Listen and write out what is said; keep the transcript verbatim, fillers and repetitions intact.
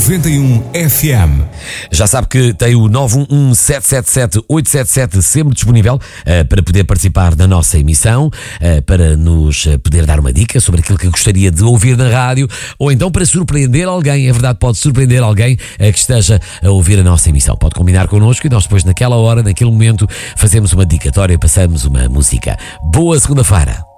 noventa e um F M. Já sabe que tem o nove um um, sete sete sete, oito sete sete sempre disponível uh, para poder participar da nossa emissão, uh, para nos uh, poder dar uma dica sobre aquilo que gostaria de ouvir na rádio, ou então para surpreender alguém. É verdade, pode surpreender alguém uh, que esteja a ouvir a nossa emissão. Pode combinar connosco e nós depois naquela hora, naquele momento, fazemos uma dicatória e passamos uma música. Boa segunda-feira.